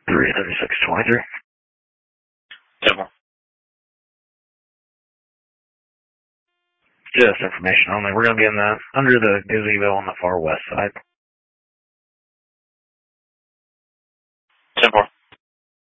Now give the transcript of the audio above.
33623. Temple. Just information only. We're going to be in the under the gazebo on the far west side. 10-4.